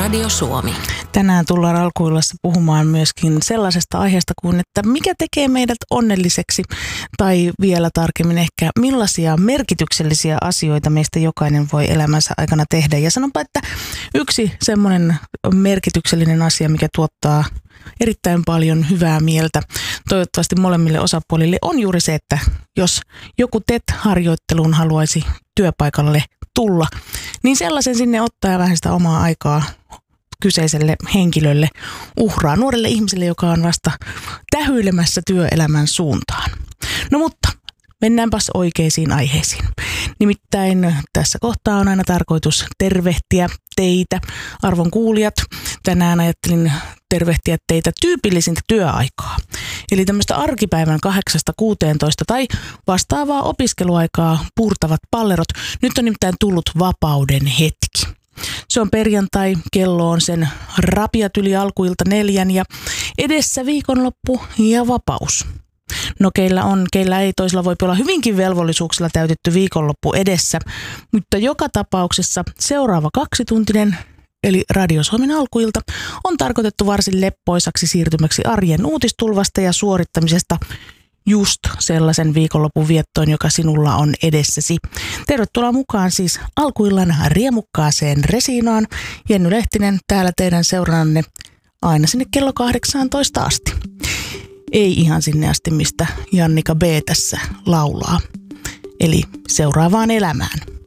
Radio Suomi. Tänään tullaan alkuillassa puhumaan myöskin sellaisesta aiheesta kuin, että mikä tekee meidät onnelliseksi, tai vielä tarkemmin ehkä millaisia merkityksellisiä asioita meistä jokainen voi elämänsä aikana tehdä. Ja sanonpa, että yksi semmoinen merkityksellinen asia, mikä tuottaa erittäin paljon hyvää mieltä toivottavasti molemmille osapuolille, on juuri se, että jos joku TET-harjoitteluun haluaisi työpaikalle tulla, niin sellaisen sinne ottaa ja vähän sitä omaa aikaa kyseiselle henkilölle uhraa, nuorelle ihmiselle, joka on vasta tähyilemässä työelämän suuntaan. No mutta mennäänpäs oikeisiin aiheisiin. Nimittäin tässä kohtaa on aina tarkoitus tervehtiä teitä, arvon kuulijat. Tänään ajattelin tervehtiä teitä tyypillisintä työaikaa. Eli tämmöistä arkipäivän 8–16 tai vastaavaa opiskeluaikaa puurtavat pallerot. Nyt on nimittäin tullut vapauden hetki. Se on perjantai, kello on sen rapiat yli alkuilta 4 ja edessä viikonloppu ja vapaus. No keillä ei, toisilla voi olla hyvinkin velvollisuuksilla täytetty viikonloppu edessä, mutta joka tapauksessa seuraava 2-tuntinen, eli Radio Suomen alkuilta, on tarkoitettu varsin leppoisaksi siirtymäksi arjen uutistulvasta ja suorittamisesta just sellaisen viikonlopun viettoon, joka sinulla on edessäsi. Tervetuloa mukaan siis alkuillan riemukkaaseen resiinaan. Jenny Lehtinen täällä teidän seurannanne aina sinne kello 18 asti. Ei ihan sinne asti, mistä Jannika B. tässä laulaa. Eli seuraavaan elämään.